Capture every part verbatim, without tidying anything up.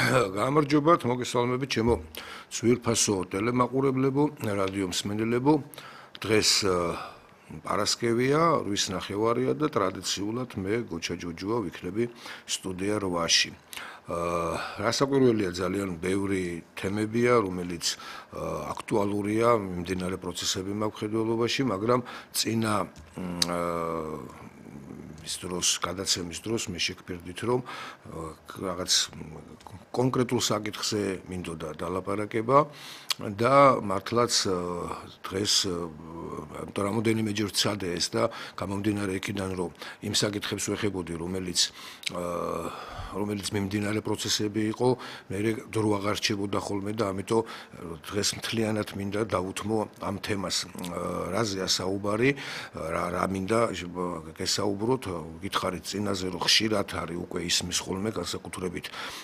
გამარჯობათ, მოგესალმებით ჩემო ძვირფასო ტელემაყურებლებო, რადიო მსმენელებო. დღეს პარასკევია, რვის ნახევარია და ტრადიციულად მე გოჩა ჯოჯოა ვიქნები სტუდია რვაში. რასაკვირველია ძალიან ბევრი თემებია, რომელიც აქტუალურია მიმდინარე პროცესები მავხედველობაში, მაგრამ წინა ის დროს, გადაცემის დროს მე შეგფერდით, რომ რაღაც კონკრეტულ საკითხზე მინდოდა დალაპარაკება და მართლაც დღეს რამოდენიმეჯერ ვცადე ეს და გამომდინარე იქიდან, რომ იმ საკითხებს ვეხებოდი, რომელიც რომელიც მიმდინარე პროცესები იყო, მე დრო აღარ რჩებოდა ხოლმე და ამიტომ დღეს მთლიანად მინდა დავუთმო ამ თემას. რაზეა საუბარი, რა რა მინდა გესაუბროთ, გითხარით წინაზე, რომ ხშირად არის უკვე ისმის ხოლმე განსაკუთრებით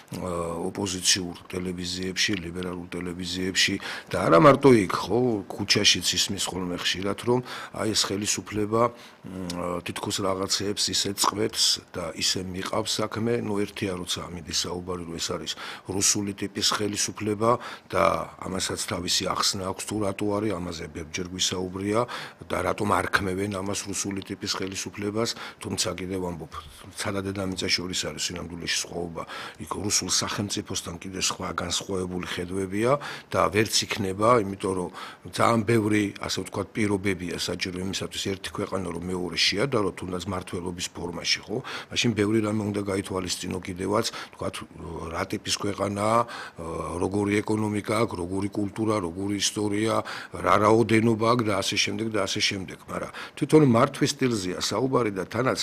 ოპოზიციურ ტელევიზიებში, ლიბერალურ ტელევიზიებში და არა მარტო იქ, ხო, ქუჩაშიც ისმის ხოლმე ხშირად, რომ აი ეს ხელისუფლება თითქოს რაღაცეებს ისე წყვეტს და ისე მიყავს საქმე, ნუ ერთია როცა ამის საუბარი, რომ ეს არის რუსული ტიპის ხელისუფლება და ამასაც თავისი ახსნა აქვს, თუ რატო არის, ამაზე ბევრჯერ გვისაუბრია და რატომ არ ქმევენ ამას რუსული ტიპის ხელისუფლებას, თუმცა კიდევ ვამბობ, ცადა დედამიწა შორის არის სინამდვილეში სხვაობა, იქ რუსულ სახელმწიფოსთან კიდე სხვა განსხვავებული ხედვებია და ვერც იქნება, იმიტომ რომ ძალიან ბევრი, ასე ვთქვათ, პირობებია საჭირო იმისათვის ერთი ქვეყანა რომ მეორე შეადარო, თუნდაც მართლობის ფორმაში, ხო? მაშინ ბევრი რამე უნდა გაითვალისწინო კიდევაც, ვთქვათ, რა ტიპის ქვეყანაა, როგორი ეკონომიკა აქვს, როგორი კულტურა, როგორი ისტორია, რა რაოდენობა აქვს და ასე შემდეგ და ასე შემდეგ, მაგრამ თვითონ მართვის სტილზეა საუბარი და თანაც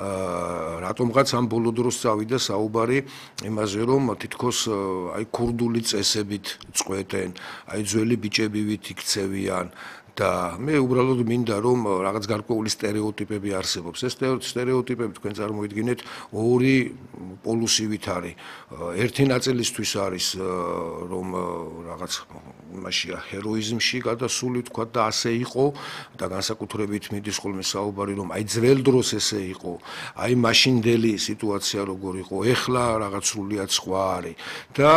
რატომღაც ამ ბოლო დროს წავიდა საუბარი იმაზე, რომ თითქოს აი ქურდული წესებით წყვეტენ, აი ძველი ბიჭებივით იქცევიან და მე უბრალოდ მინდა რომ რაღაც გარკვეული სტერეოტიპები არსებობს. ეს სტერეოტიპები თქვენ წარმოიდგინეთ ორი პოლუსივით არის. ერთი ნაწილისთვის არის რომ რაღაც იმაშია ჰეროიზმში გადასული თქვა და ასე იყო და განსაკუთრებით მიდის ხოლმე საუბარი რომ აი ძველ დროს ესე იყო, აი მაშინდელი სიტუაცია როგორ იყო, ეხლა რაღაც სრულიად სხვა არის და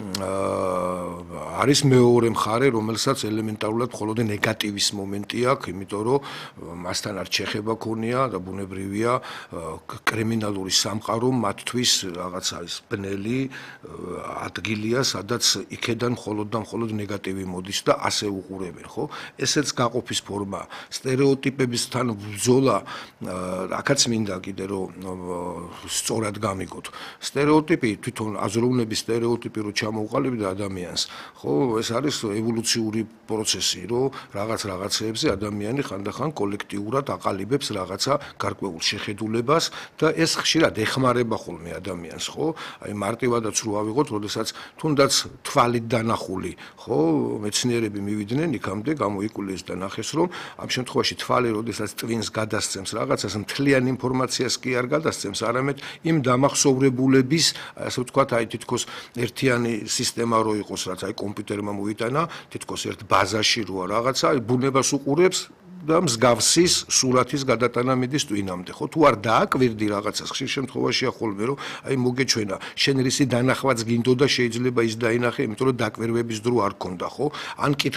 არის მეორე მხარე, რომელსაც ელემენტარულად მხოლოდ ნეგატივის მომენტი აქვს, იმიტომ რომ მასთან არ შეხება ქონია და ბუნებრივია კრიმინალური სამყარო მათთვის რაღაცა ის ბნელი ადგილია, სადაც იქედან მხოლოდ და მხოლოდ ნეგატივი მოდის და ასე უყურებენ, ხო? ესეც გაყოფის ფორმა, სტერეოტიპებისთან ბრძოლა, აქაც მინდა კიდე რომ სწორად გამიგოთ. სტერეოტიპი, თვითონ აზროვნების სტერეოტიპი რო ჩამოუყალიბდა ადამიანს, ხო, ეს არის ევოლუციური პროცესი, რომ რაღაც რაღაცეებზე ადამიანი ხანდახან კოლექტიურად აყალიბებს რაღაცა გარკვეულ შეხედულებას და ეს ხშირად ეხმარება ხოლმე ადამიანს, ხო? აი მარტივადაც რო ავიღოთ, როდესაც თუნდაც თვალით დანახული, ხო, მეცნიერები მივიდნენ იქამდე, გამოიკვლეს და ნახეს, რომ ამ შემთხვევაში თვალი, როდესაც ტვინს გადასცემს რაღაცას, მთლიან ინფორმაციას კი არ გადასცემს, არამედ იმ დამახსოვრებულების, ასე ვთქვათ, აი თითქოს ერთიანი სისტემა რო იყოს, რაც აი კომპიუტერმა მოიტანა, თითქოს ერთ ბაზაში როა რაღაცა, ბუნებას უყურებს და მსგავსის სურათის გადატანა მიდის ტვინამდე, ხო? თუ არ დააკვირდი რაღაცას, ხშირ შემთხვევაშია ხოლმე, რომ აი მოგეჩვენა, შენ რისი დანახვაც გინდოდა, შეიძლება ის დაინახე, იმიტომ რომ დაკვირვების დრო არ ქონდა, ხო? ან